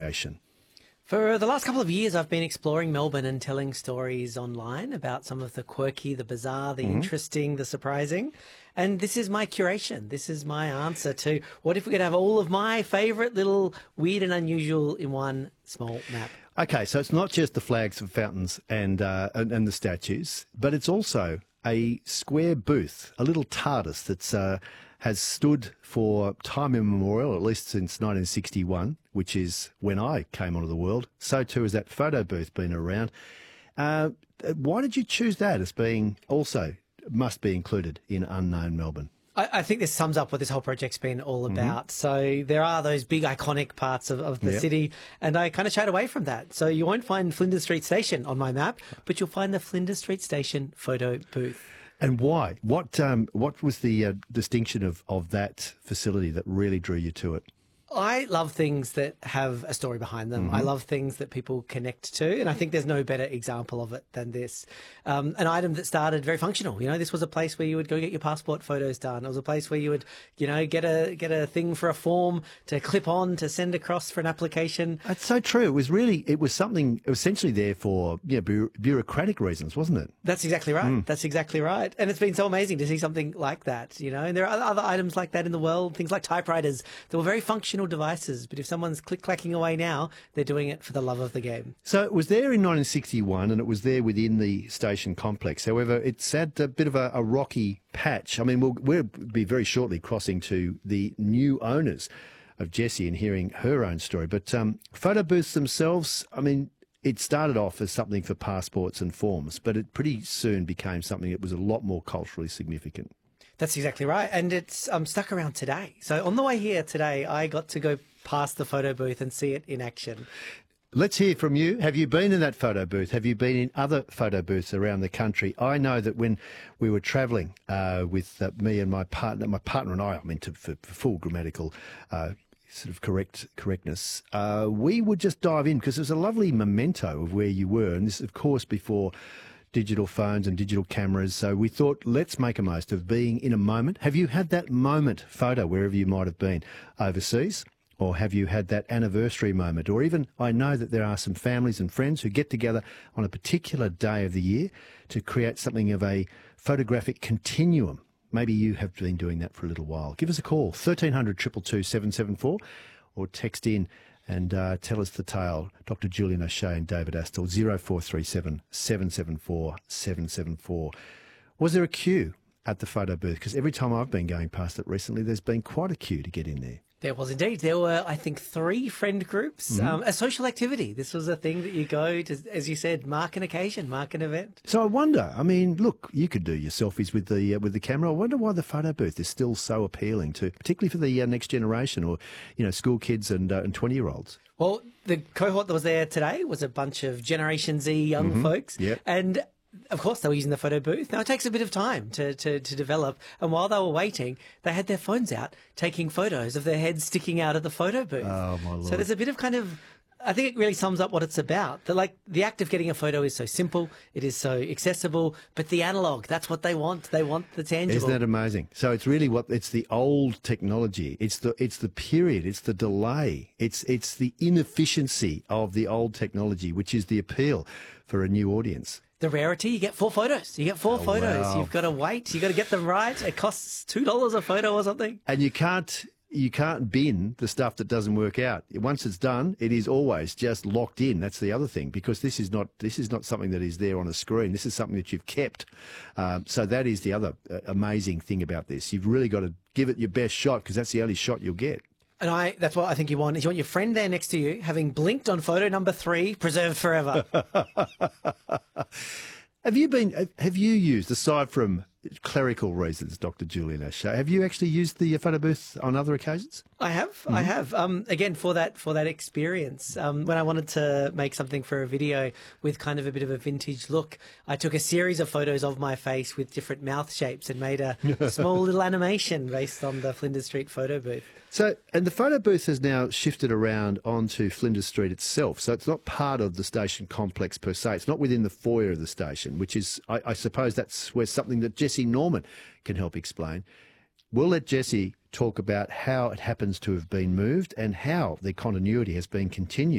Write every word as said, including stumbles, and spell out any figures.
creation? For the last couple of years, I've been exploring Melbourne and telling stories online about some of the quirky, the bizarre, the mm-hmm. interesting, the surprising. And this is my curation. This is my answer to what if we could have all of my favourite little weird and unusual in one small map. Okay, so it's not just the flags and fountains and, uh, and, and the statues, but it's also a square booth, a little TARDIS that's uh, has stood for time immemorial, at least since nineteen sixty-one, which is when I came onto the world. So too has that photo booth been around. Uh, why did you choose that as being also must be included in Unknown Melbourne? I think this sums up what this whole project's been all about. Mm-hmm. So there are those big iconic parts of, of the yep. city, and I kind of shied away from that. So you won't find Flinders Street Station on my map, but you'll find the Flinders Street Station photo booth. And why? What um, what was the uh, distinction of, of that facility that really drew you to it? I love things that have a story behind them. Mm-hmm. I love things that people connect to, and I think there's no better example of it than this. Um, an item that started very functional. You know, this was a place where you would go get your passport photos done. It was a place where you would, you know, get a get a thing for a form to clip on to send across for an application. That's so true. It was really, it was something essentially there for you know, bu- bureaucratic reasons, wasn't it? That's exactly right. Mm. That's exactly right. And it's been so amazing to see something like that, you know. And there are other items like that in the world, things like typewriters that were very functional devices, but if someone's click-clacking away now, they're doing it for the love of the game. So it was there in nineteen sixty-one, and it was there within the station complex. However, it's had a bit of a, a rocky patch. I mean, we'll, we'll be very shortly crossing to the new owners of Jessie and hearing her own story. But um, photo booths themselves, I mean, it started off as something for passports and forms, but it pretty soon became something that was a lot more culturally significant. That's exactly right. And it's um, stuck around today. So on the way here today, I got to go past the photo booth and see it in action. Let's hear from you. Have you been in that photo booth? Have you been in other photo booths around the country? I know that when we were travelling uh, with uh, me and my partner, my partner and I, I mean, to, for, for full grammatical uh, sort of correct correctness, uh, we would just dive in because there's a lovely memento of where you were. And this, of course, before digital phones and digital cameras. So we thought, let's make a most of being in a moment. Have you had that moment photo wherever you might have been overseas? Or have you had that anniversary moment? Or even, I know that there are some families and friends who get together on a particular day of the year to create something of a photographic continuum. Maybe you have been doing that for a little while. Give us a call, thirteen hundred, two two two, seven seven four, or text in and uh, tell us the tale. Doctor Julian O'Shea and David Astle, zero four three seven, seven seven four, seven seven four. Was there a queue at the photo booth? Because every time I've been going past it recently, there's been quite a queue to get in there. There was indeed. There were, I think, three friend groups. Mm-hmm. Um, a social activity. This was a thing that you go to, as you said, mark an occasion, mark an event. So I wonder, I mean, look, you could do your selfies with the uh, with the camera. I wonder why the photo booth is still so appealing to, particularly for the uh, next generation or, you know, school kids and uh, and twenty-year-olds. Well, the cohort that was there today was a bunch of Generation Z young mm-hmm. folks. Yep. And of course, they were using the photo booth. Now, it takes a bit of time to, to, to develop. And while they were waiting, they had their phones out, taking photos of their heads sticking out of the photo booth. Oh, my Lord. So there's a bit of kind of, I think it really sums up what it's about. That, like, the act of getting a photo is so simple, it is so accessible, but the analog, that's what they want. They want the tangible. Isn't that amazing? So it's really what, it's the old technology. It's the, it's the period. It's the delay. It's, it's the inefficiency of the old technology, which is the appeal for a new audience. The rarity, you get four photos. You get four oh, photos. Wow. You've got to wait. You've got to get them right. It costs two dollars a photo or something. And you can't you can't bin the stuff that doesn't work out. Once it's done, it is always just locked in. That's the other thing, because this is not this is not something that is there on a screen. This is something that you've kept. Um, so that is the other uh, amazing thing about this. You've really got to give it your best shot, because that's the only shot you'll get. And I, that's what I think you want, is you want your friend there next to you, having blinked on photo number three, preserved forever. Have you been, have you used, aside from clerical reasons, Doctor Julian O'Shea, have you actually used the photo booth on other occasions? I have, mm-hmm. I have. Um, again, for that for that experience, um, when I wanted to make something for a video with kind of a bit of a vintage look, I took a series of photos of my face with different mouth shapes and made a small little animation based on the Flinders Street photo booth. So, and the photo booth has now shifted around onto Flinders Street itself. So it's not part of the station complex per se. It's not within the foyer of the station, which is, I, I suppose that's where something that Jessie Norman can help explain. We'll let Jessie talk about how it happens to have been moved and how the continuity has been continued.